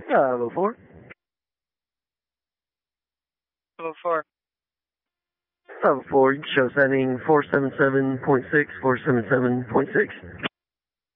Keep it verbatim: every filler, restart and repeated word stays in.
Uh, level four. Level four. Level four, show setting four seven seven point six, four seven seven point six.